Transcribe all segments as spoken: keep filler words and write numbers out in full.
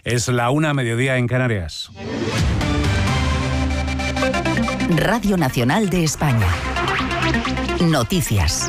Es la una, mediodía en Canarias. Radio Nacional de España. Noticias.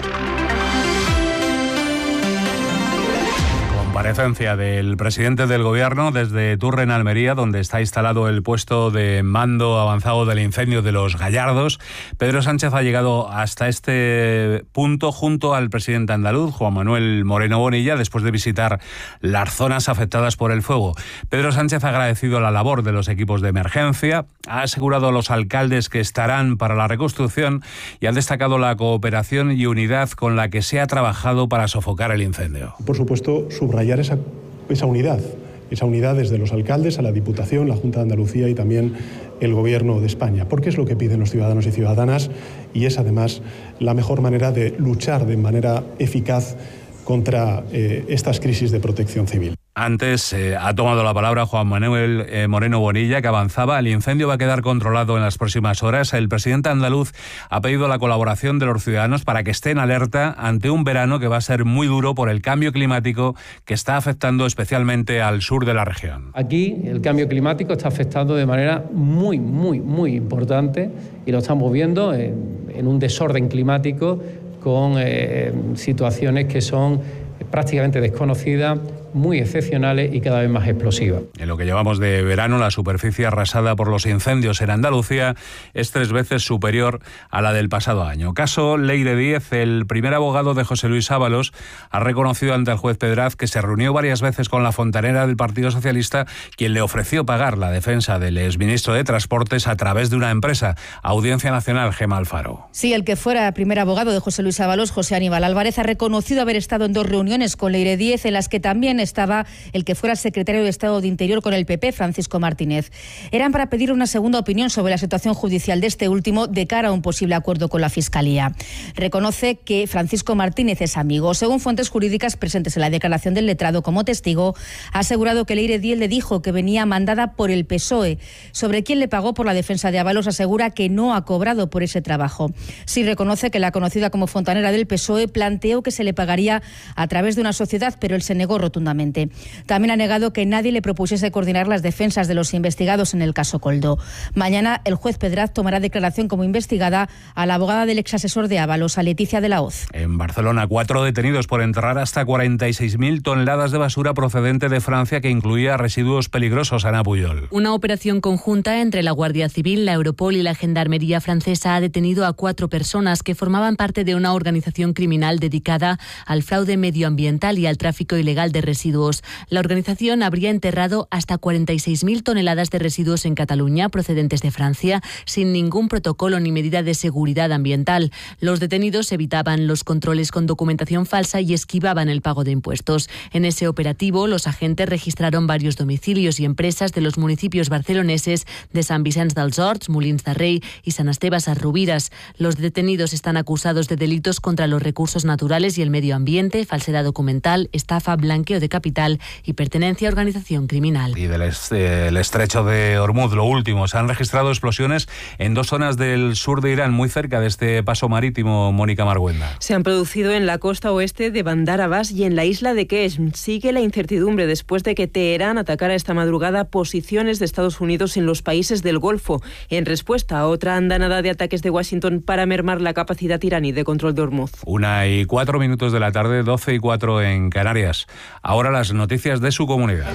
Comparecencia del presidente del Gobierno desde Turren, Almería, donde está instalado el puesto de mando avanzado del incendio de Los Gallardos. Pedro Sánchez ha llegado hasta este punto junto al presidente andaluz, Juan Manuel Moreno Bonilla, después de visitar las zonas afectadas por el fuego. Pedro Sánchez ha agradecido la labor de los equipos de emergencia, ha asegurado a los alcaldes que estarán para la reconstrucción y ha destacado la cooperación y unidad con la que se ha trabajado para sofocar el incendio. Por supuesto, subrayar Esa, esa unidad, esa unidad desde los alcaldes a la Diputación, la Junta de Andalucía y también el Gobierno de España, porque es lo que piden los ciudadanos y ciudadanas y es además la mejor manera de luchar de manera eficaz contra eh, estas crisis de protección civil. Antes eh, ha tomado la palabra Juan Manuel eh, Moreno Bonilla, que avanzaba. El incendio va a quedar controlado en las próximas horas. El presidente andaluz ha pedido la colaboración de los ciudadanos para que estén alerta ante un verano que va a ser muy duro por el cambio climático que está afectando especialmente al sur de la región. Aquí el cambio climático está afectando de manera muy, muy, muy importante y lo estamos viendo en, en un desorden climático con eh, situaciones que son prácticamente desconocidas, muy excepcionales y cada vez más explosivas. En lo que llevamos de verano, la superficie arrasada por los incendios en Andalucía es tres veces superior a la del pasado año. Caso Leire Díez, el primer abogado de José Luis Ábalos, ha reconocido ante el juez Pedraz que se reunió varias veces con la fontanera del Partido Socialista, quien le ofreció pagar la defensa del exministro de Transportes a través de una empresa. Audiencia Nacional, Gemma Alfaro. Sí, el que fuera primer abogado de José Luis Ábalos, José Aníbal Álvarez, ha reconocido haber estado en dos reuniones con Leire Díez, en las que también estaba el que fuera secretario de Estado de Interior con el P P, Francisco Martínez. Eran para pedir una segunda opinión sobre la situación judicial de este último de cara a un posible acuerdo con la Fiscalía. Reconoce que Francisco Martínez es amigo. Según fuentes jurídicas presentes en la declaración del letrado como testigo, ha asegurado que Leire Díez le dijo que venía mandada por el P S O E. Sobre quién le pagó por la defensa de Ábalos, asegura que no ha cobrado por ese trabajo. Sí reconoce que la conocida como fontanera del P S O E planteó que se le pagaría a través de una sociedad, pero él se negó rotundamente. También ha negado que nadie le propusiese coordinar las defensas de los investigados en el caso Coldo. Mañana el juez Pedraz tomará declaración como investigada a la abogada del exasesor de Ábalos, a Leticia de la Hoz. En Barcelona, cuatro detenidos por enterrar hasta cuarenta y seis mil toneladas de basura procedente de Francia, que incluía residuos peligrosos. Ana Puyol. Una operación conjunta entre la Guardia Civil, la Europol y la Gendarmería francesa ha detenido a cuatro personas que formaban parte de una organización criminal dedicada al fraude medioambiental y al tráfico ilegal de residuos. La organización habría enterrado hasta cuarenta y seis mil toneladas de residuos en Cataluña procedentes de Francia sin ningún protocolo ni medida de seguridad ambiental. Los detenidos evitaban los controles con documentación falsa y esquivaban el pago de impuestos. En ese operativo, los agentes registraron varios domicilios y empresas de los municipios barceloneses de Sant Vicenç dels Horts, Molins de Rei y Sant Esteve Sesrovires. Los detenidos están acusados de delitos contra los recursos naturales y el medio ambiente, falsedad documental, estafa, blanqueo de capital y pertenencia a organización criminal. Y del est- el estrecho de Hormuz, lo último, se han registrado explosiones en dos zonas del sur de Irán, muy cerca de este paso marítimo. Mónica Marguenda. Se han producido en la costa oeste de Bandar Abbas y en la isla de Qeshm. Sigue la incertidumbre después de que Teherán atacara esta madrugada posiciones de Estados Unidos en los países del Golfo, en respuesta a otra andanada de ataques de Washington para mermar la capacidad iraní de control de Hormuz. Una y cuatro minutos de la tarde, doce y cuatro en Canarias. Ahora las noticias de su comunidad.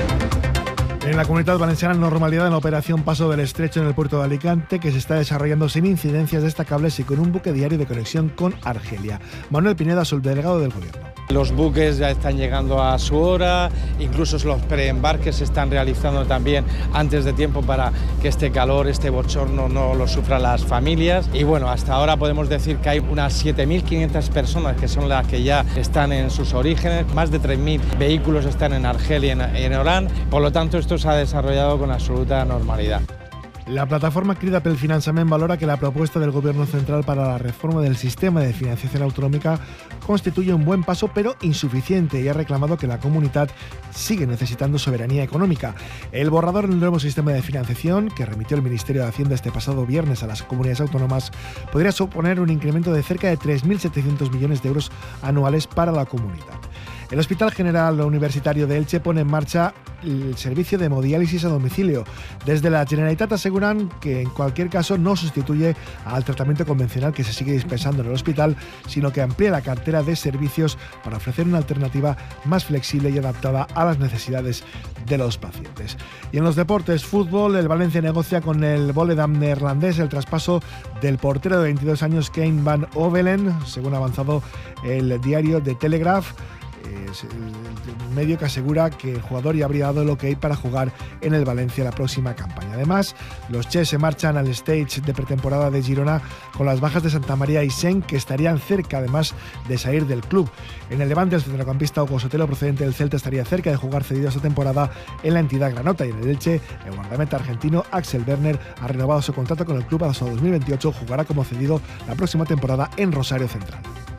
En la Comunitat Valenciana, normalidad en la operación Paso del Estrecho en el puerto de Alicante, que se está desarrollando sin incidencias destacables y con un buque diario de conexión con Argelia. Manuel Pineda, subdelegado del Gobierno. Los buques ya están llegando a su hora, incluso los preembarques se están realizando también antes de tiempo para que este calor, este bochorno no lo sufran las familias. Y bueno, hasta ahora podemos decir que hay unas siete mil quinientas personas que son las que ya están en sus orígenes, más de tres mil vehículos están en Argelia y en, en Orán, por lo tanto esto se ha desarrollado con absoluta normalidad. La plataforma Crida pel Finançament valora que la propuesta del Gobierno central para la reforma del sistema de financiación autonómica constituye un buen paso, pero insuficiente, y ha reclamado que la comunidad sigue necesitando soberanía económica. El borrador del nuevo sistema de financiación, que remitió el Ministerio de Hacienda este pasado viernes a las comunidades autónomas, podría suponer un incremento de cerca de tres mil setecientos millones de euros anuales para la comunidad. El Hospital General Universitario de Elche pone en marcha el servicio de hemodiálisis a domicilio. Desde la Generalitat aseguran que en cualquier caso no sustituye al tratamiento convencional que se sigue dispensando en el hospital, sino que amplía la cartera de servicios para ofrecer una alternativa más flexible y adaptada a las necesidades de los pacientes. Y en los deportes, fútbol, el Valencia negocia con el Volendam neerlandés el traspaso del portero de veintidós años Kane van Ovelen, según ha avanzado el diario The Telegraph. Es el medio que asegura que el jugador ya habría dado el ok para jugar en el Valencia la próxima campaña. Además, los Che se marchan al stage de pretemporada de Girona con las bajas de Santa María y Sen, que estarían cerca además de salir del club. En el Levante, el centrocampista Hugo Sotelo, procedente del Celta, estaría cerca de jugar cedido esta temporada en la entidad granota. Y en el Elche, el guardameta argentino Axel Werner ha renovado su contrato con el club hasta dos mil veintiocho. Jugará como cedido la próxima temporada en Rosario Central.